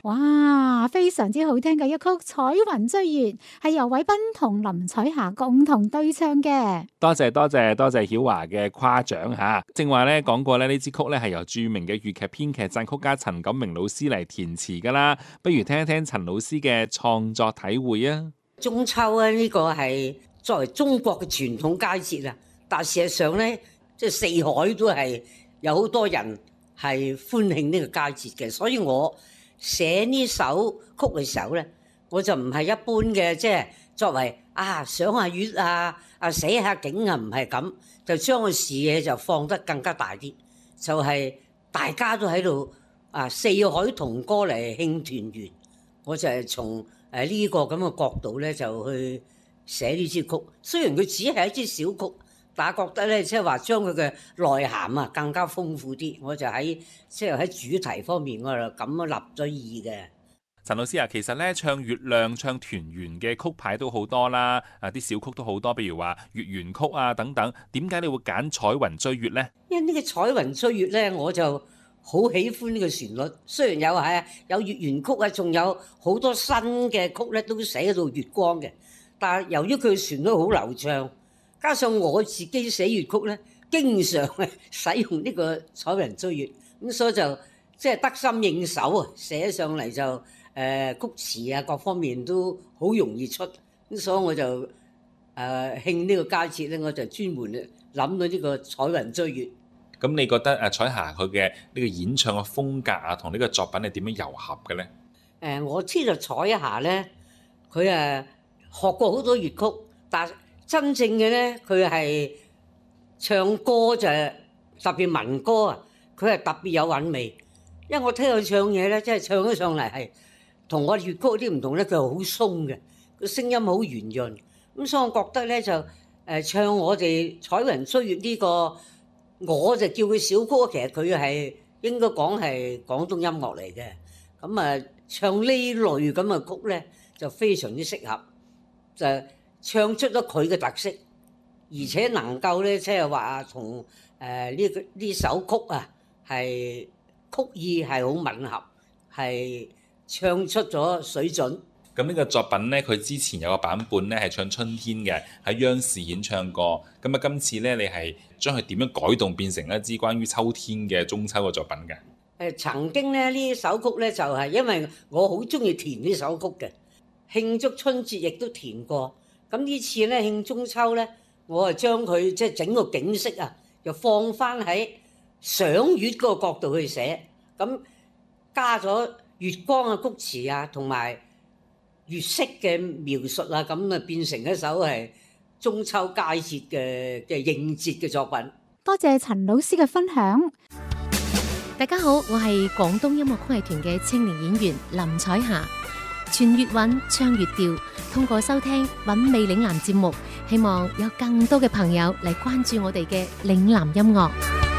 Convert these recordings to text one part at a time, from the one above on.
哇，非常之好聽嘅一曲《彩雲追月》，係由韋斌同林彩霞共同對唱嘅。 多謝曉華嘅誇獎吓。正話咧講過咧，呢支曲咧係由著名嘅粵劇編劇作曲家陳錦明老師嚟填詞噶啦。不如聽一聽陳老師嘅創作體會啊！ 中秋咧呢個係作為中國嘅傳統佳節啊，但事實上咧，即係四海都係有好多人係歡慶呢個佳節嘅，所以我寫呢首曲嘅時候咧，我就唔係一般嘅，即係作為賞下月寫下景啊，唔係咁，就將個視野就放得更加大啲，就係大家都喺度四海同歌嚟慶團圓，我就係從呢個咁嘅角度咧就去寫呢支曲。雖然佢只係一支小曲，但係覺得咧即係話將佢嘅內涵啊更加豐富啲，我就喺主題方面我就咁樣立咗意嘅。 陳老師啊，其實咧唱月亮、唱團圓嘅曲牌都好多啦，啲小曲都好多，譬如話月圓曲啊等等。點解你會揀彩雲追月呢？ 因為呢個彩雲追月咧，我就好喜歡呢個旋律。雖然有月圓曲啊，仲有好多新嘅曲咧都寫到月光嘅，但係由於佢旋律好流暢，加上我自己寫粵曲咧，經常使用呢個彩雲追月，咁所以就即係得心應手啊！寫上嚟就曲詞啊各方面都好容易出，咁所以我就慶呢個佳節咧，我就專門諗到呢個彩雲追月。 咁你覺得彩霞佢嘅呢個演唱嘅風格啊，同呢個作品係點樣糅合嘅咧？ 我知道彩霞咧，佢學過好多粵曲，但真正嘅咧，佢係唱歌就特別民歌啊，佢係特別有韻味。因為我聽佢唱嘢咧，即係唱咗上嚟係同我粵曲啲唔同咧，佢係好鬆嘅，個聲音好圓潤。咁所以我覺得咧就唱我哋彩雲追月呢個，我就叫佢小歌，其實佢係應該講係廣東音樂嚟嘅。咁唱呢類咁嘅曲咧，就非常之適合，就唱出咗佢嘅特色，而且能夠咧即係話同呢首曲啊係曲意係好吻合，係唱出咗水準。 咁呢個作品呢，佢之前有個版本呢係唱春天嘅，喺央視演唱過。咁今次呢，你係將佢點樣改動變成一支關於秋天嘅中秋嘅作品嘅？ 曾經呢首曲呢，就係因為我好中意填呢首曲嘅，慶祝春節亦都填過。咁呢次呢，慶中秋呢，我將佢即係整個景色啊，又放翻喺賞月嗰個角度去寫，咁加咗月光嘅曲詞啊，同埋月色嘅描述啊，咁變成一首係中秋佳節嘅應節嘅作品。 多謝陳老師嘅分享。 大家好，我係廣東音樂曲藝團嘅青年演員林彩霞。全粵韻唱粵調，通過收聽韻味嶺南節目，希望有更多嘅朋友嚟關注我哋嘅嶺南音樂。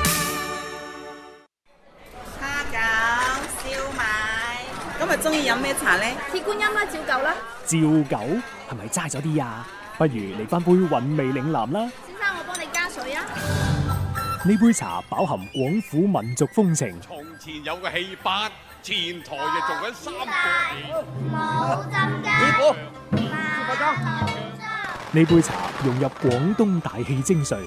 蝦餃、燒賣，今日中意飲咩茶呢？ 鐵觀音啦，照舊啦。 照舊係咪齋咗啲啊？不如嚟翻杯韻味嶺南啦。 先生，我幫你加水啊。 呢杯茶飽含廣府民族風情。 從前有個戲班，前台就做緊三個冇浸㗎。 呢杯茶融入廣東大氣精髓。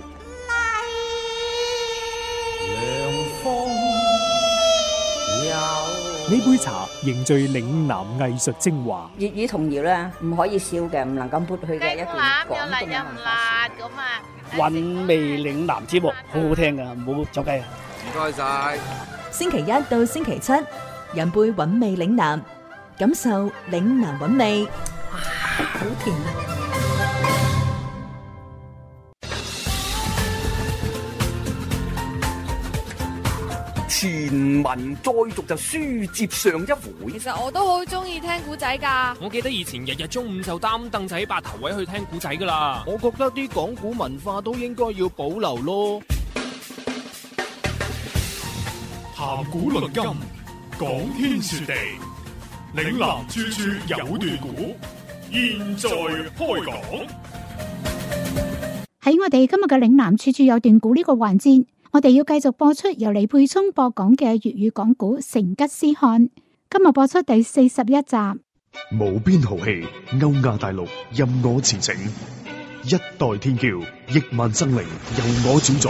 呢杯茶凝聚嶺南藝術精華。 粵語童謠咧，唔可以少嘅，唔能夠抹去嘅一段廣東嘅文化。 韻味嶺南節目好好聽噶，唔好走雞啊！ 唔該晒。 星期一到星期七，飲杯韻味嶺南，感受嶺南韻味。哇，好甜啊！ 前文再續就書接上一回。 其實我都好中意聽古仔噶。 我記得以前日日中午就擔凳仔8頭位去聽古仔噶啦。 我覺得啲講古文化都應該要保留咯。 談古論今，講天說地，嶺南處處有段古。現在開講。 喺我哋今日嘅嶺南處處有段古呢個環節，我哋要繼續播出由李沛聰播講嘅粵語講古《成吉思汗》。 今日播出第41集。 無邊豪氣，歐亞大陸任我馳騁，一代天驕，億萬生靈由我主宰。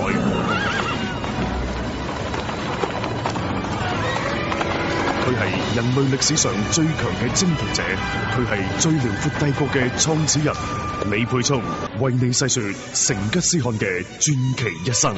佢係人類歷史上最強嘅征服者，佢係最遼闊帝國嘅創始人。李沛聰為你細說成吉思汗嘅傳奇一生。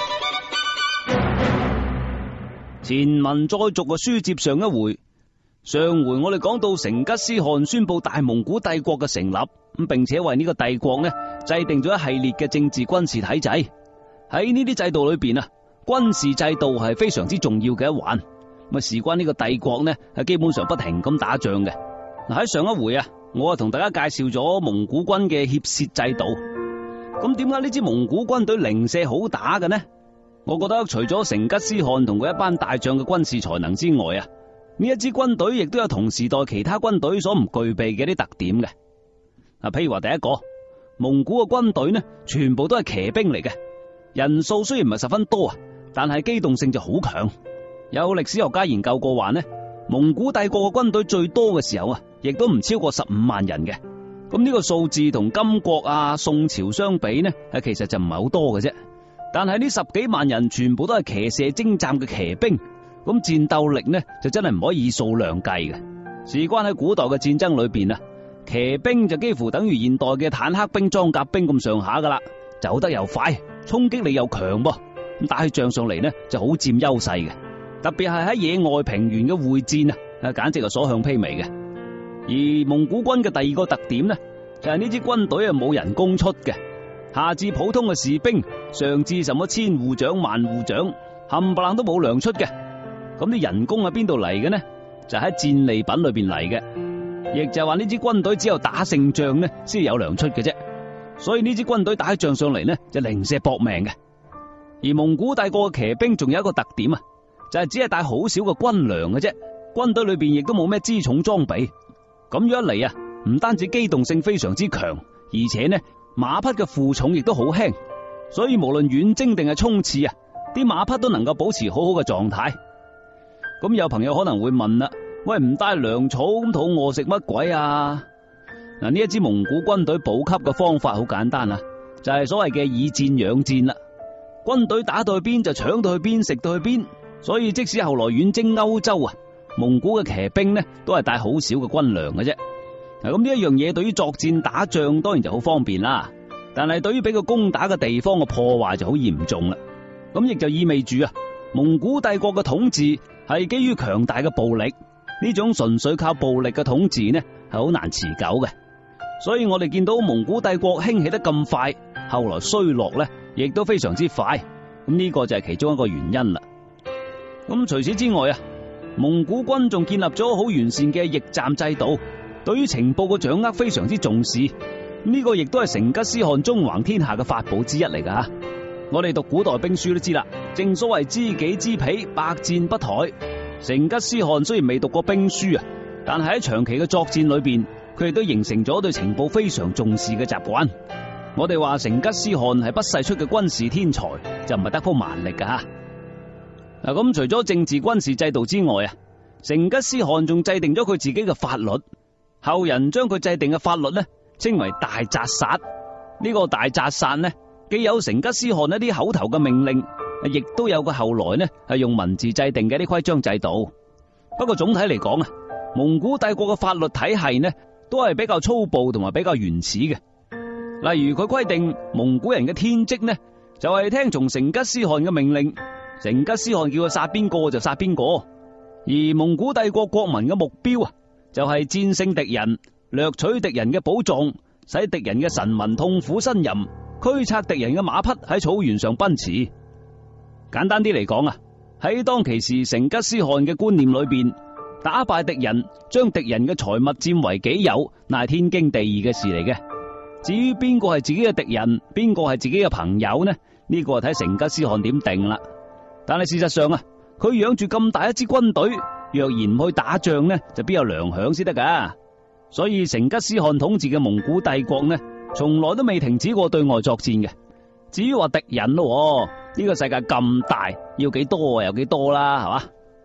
前文再續嘅書接上一回，上回我哋講到成吉思汗宣布大蒙古帝國嘅成立，咁並且為呢個帝國呢制定咗一系列嘅政治軍事體制。喺呢啲制度裏邊啊，軍事制度係非常之重要嘅一環。咁事關呢個帝國呢係基本上不停咁打仗嘅。喺上一回啊，我同大家介紹咗蒙古軍嘅協攝制度。咁點解呢支蒙古軍隊零舍好打嘅呢？我覺得除咗成吉思汗同佢一班大將嘅軍事才能之外啊，呢一支軍隊亦都有同時代其他軍隊所唔具備嘅啲特點嘅。譬如話第一個，蒙古嘅軍隊呢全部都係騎兵嚟嘅，人數雖然唔係十分多啊，但係機動性就好強。有歷史學家研究過話呢，蒙古帝國嘅軍隊最多嘅時候啊，亦都唔超過15萬人嘅。咁呢個數字同金國啊、宋朝相比呢，其實就唔係好多嘅啫。但係呢10幾萬人全部都係騎射精湛嘅騎兵，咁戰鬥力呢就真係唔可以以數量計嘅。事關喺古代嘅戰爭裏邊啊，騎兵就幾乎等於現代嘅坦克兵、裝甲兵咁上下噶啦，走得又快，衝擊力又強噃，咁打起仗上嚟呢就好佔優勢嘅。特別係喺野外平原嘅會戰啊，簡直係所向披靡嘅。而蒙古軍嘅第二個特點呢，就係呢支軍隊冇人工出嘅，下至普通嘅士兵，上至什麼千戶長、萬戶長，冚唪唥都冇糧出嘅。咁啲人工喺邊度嚟嘅呢？就喺戰利品裏邊嚟嘅，亦就係話呢支軍隊只有打勝仗呢先有糧出嘅啫。所以呢支軍隊打起仗上嚟呢就零舍搏命嘅。而蒙古帝國嘅騎兵仲有一個特點啊，就係只係帶好少嘅軍糧嘅啫，軍隊裏邊亦都冇咩輜重裝備。咁樣一嚟啊，唔單止機動性非常之強，而且呢馬匹嘅負重亦都好輕，所以無論遠征定係衝刺啊，啲馬匹都能夠保持好好嘅狀態。咁有朋友可能會問啦，喂，唔帶糧草咁肚餓食乜鬼啊？嗱，呢一支蒙古軍隊補給嘅方法好簡單啊，就係所謂嘅以戰養戰啦。軍隊打到去邊就搶到去邊，食到去邊。所以即使後來遠征歐洲啊，蒙古嘅騎兵呢都係帶好少嘅軍糧嘅啫。咁呢一樣嘢對於作戰打仗當然就好方便啦，但係對於俾佢攻打嘅地方嘅破壞就好嚴重啦。咁亦就意味住啊，蒙古帝國嘅統治係基於強大嘅暴力，呢種純粹靠暴力嘅統治呢係好難持久嘅。所以我哋見到蒙古帝國興起得咁快，後來衰落呢亦都非常之快。咁呢個就係其中一個原因啦。咁除此之外啊，蒙古軍仲建立咗好完善嘅驛站制度，對於情報嘅掌握非常之重視。呢個亦都係成吉思汗縱橫天下嘅法寶之一嚟噶。我哋讀古代兵書都知啦，正所謂知己知彼，百戰不殆。成吉思汗雖然未讀過兵書啊，但係喺長期嘅作戰裏邊，佢亦都形成咗對情報非常重視嘅習慣。我哋話成吉思汗係不世出嘅軍事天才，就唔係得鋪蠻力噶吓。嗱，咁除咗政治軍事制度之外啊，成吉思汗仲制定咗佢自己嘅法律，後人將佢制定嘅法律呢稱為大札薩。呢個大札薩呢，既有成吉思汗一啲口頭嘅命令，亦都有個後來呢係用文字制定嘅啲規章制度。不過總體嚟講啊，蒙古帝國嘅法律體系呢都係比較粗暴同埋比較原始嘅。例如佢規定蒙古人嘅天職呢就係聽從成吉思汗嘅命令，成吉思汗叫佢殺邊個就殺邊個。而蒙古帝國國民嘅目標啊，就係戰勝敵人，掠取敵人嘅寶藏，使敵人嘅臣民痛苦呻吟，驅策敵人嘅馬匹喺草原上奔馳。簡單啲嚟講啊，喺當其時成吉思汗嘅觀念裏邊，打敗敵人，將敵人嘅財物佔為己有，乃係天經地義嘅事嚟嘅。至於邊個係自己嘅敵人，邊個係自己嘅朋友呢？呢個係睇成吉思汗點定啦。但係事實上啊，佢養住咁大一支軍隊，若然唔去打仗呢，就邊有糧餉先得噶。所以成吉思汗統治嘅蒙古帝國呢，從來都未停止過對外作戰嘅。至於話敵人咯，呢個世界咁大，要幾多有幾多啦，係嘛？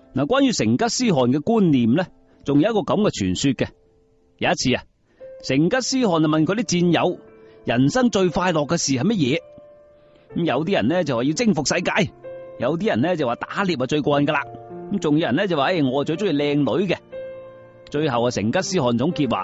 嗱，關於成吉思汗嘅觀念呢，仲有一個咁嘅傳說嘅。有一次啊，成吉思汗就問佢啲戰友，人生最快樂嘅事係乜嘢？咁有啲人呢就話要征服世界，有啲人呢就話打獵啊最過癮噶啦。咁仲有人呢就話，我最中意靚女嘅。最後啊，成吉思汗總結話，